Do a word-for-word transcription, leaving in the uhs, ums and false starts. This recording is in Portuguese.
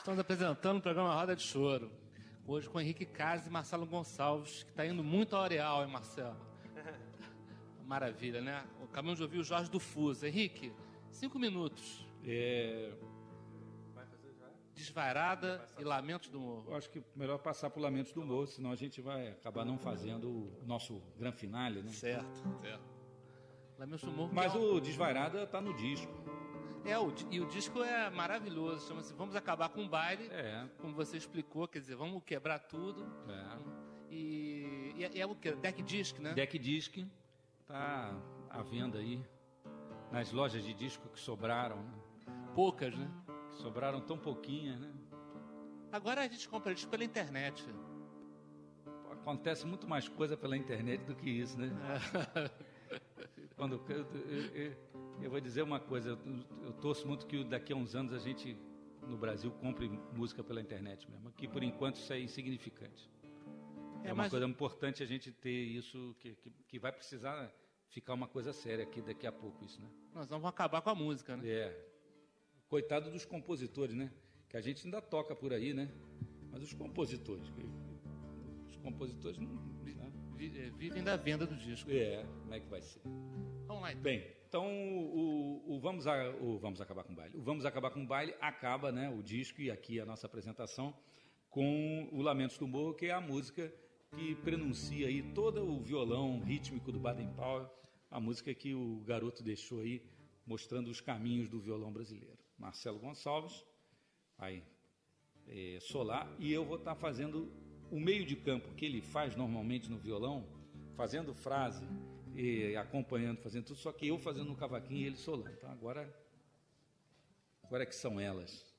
Estamos apresentando o programa Roda de Choro. Hoje com Henrique Case e Marcelo Gonçalves, que está indo muito ao Areal, hein, Marcelo? Maravilha, né? Acabamos de ouvir o Jorge do Fuso. Henrique, cinco minutos. É... Vai fazer já? Desvairada e Lamentos do Morro. Eu acho que melhor passar por Lamentos do Morro, senão a gente vai acabar não fazendo o nosso gran finale, né? Certo, certo. Lamentos do Morro. Mas é um... o Desvairada está no disco. É, o, e o disco é maravilhoso, chama-se Vamos Acabar com o Baile, é. como você explicou, quer dizer, vamos quebrar tudo. É. E, e é, é o que? Deck Disc, né? Deck Disc está à venda aí, nas lojas de disco que sobraram. Né? Poucas, né? Que sobraram tão pouquinhas, né? Agora a gente compra disco pela internet. Acontece muito mais coisa pela internet do que isso, né? Quando eu, eu, eu, eu vou dizer uma coisa, eu, eu torço muito que daqui a uns anos a gente no Brasil compre música pela internet mesmo, que por enquanto isso é insignificante. É, é uma mas... coisa importante a gente ter isso, que, que, que vai precisar ficar uma coisa séria aqui daqui a pouco isso, né? Nós vamos acabar com a música, né? É. Coitado dos compositores, né? Que a gente ainda toca por aí, né? Mas os compositores, os compositores não... Né? Vivem da venda do disco. É, como é que vai ser? Vamos lá, então. Bem, então o, o, vamos, a, o Vamos Acabar com o Baile. O Vamos Acabar com o Baile acaba, né, o disco e aqui a nossa apresentação com o Lamentos do Morro, que é a música que prenuncia aí todo o violão rítmico do Baden Powell, a música que o garoto deixou aí, mostrando os caminhos do violão brasileiro. Marcelo Gonçalves vai é, solar e eu vou estar fazendo o meio de campo que ele faz normalmente no violão, fazendo frase e acompanhando, fazendo tudo, só que eu fazendo no cavaquinho e ele solando. Então agora, agora é que são elas.